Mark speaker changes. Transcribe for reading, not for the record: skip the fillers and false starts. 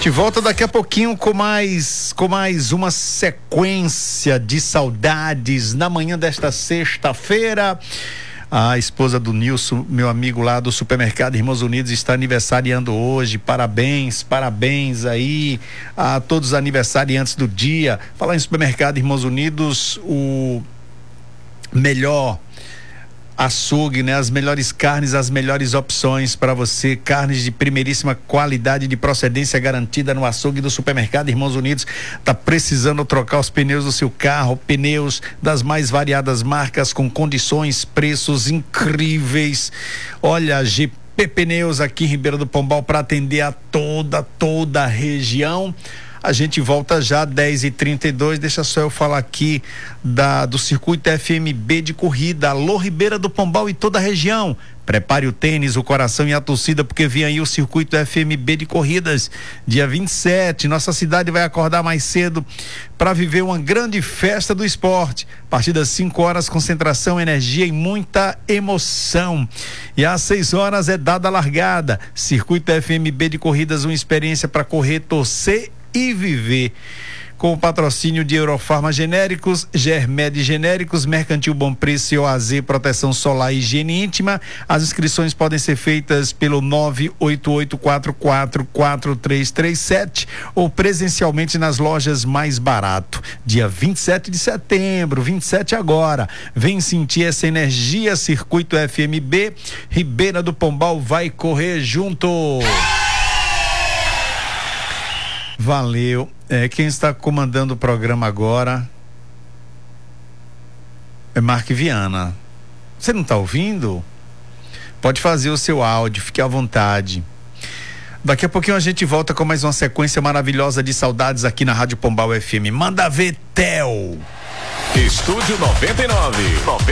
Speaker 1: De volta daqui a pouquinho com mais uma sequência de saudades na manhã desta sexta-feira. A esposa do Nilson, meu amigo lá do supermercado Irmãos Unidos, está aniversariando hoje. Parabéns aí a todos os aniversariantes do dia. Falar em supermercado Irmãos Unidos, o melhor açougue, né? As melhores carnes, as melhores opções para você, carnes de primeiríssima qualidade, de procedência garantida no açougue do supermercado Irmãos Unidos. Tá precisando trocar os pneus do seu carro, pneus das mais variadas marcas com condições, preços incríveis. Olha, GP Pneus aqui em Ribeira do Pombal para atender a toda a região. A gente volta já 10h32. Deixa só eu falar aqui do circuito FMB de corrida. Alô, Ribeira do Pombal e toda a região. Prepare o tênis, o coração e a torcida, porque vem aí o circuito FMB de corridas. Dia 27, nossa cidade vai acordar mais cedo para viver uma grande festa do esporte. A partir das 5 horas, concentração, energia e muita emoção. E às 6 horas é dada a largada. Circuito FMB de corridas, uma experiência para correr, torcer e viver. Com o patrocínio de Eurofarma Genéricos, Germed Genéricos, Mercantil Bom Preço e OAZ Proteção Solar e Higiene Íntima. As inscrições podem ser feitas pelo 988444337 ou presencialmente nas lojas Mais Barato. Dia 27 de setembro, 27 agora. Vem sentir essa energia. Circuito FMB, Ribeira do Pombal vai correr junto. Valeu. Quem está comandando o programa agora é Mark Viana. Você não está ouvindo? Pode fazer o seu áudio, fique à vontade. Daqui a pouquinho a gente volta com mais uma sequência maravilhosa de saudades aqui na Rádio Pombal FM. Manda ver, Theo.
Speaker 2: Estúdio 99.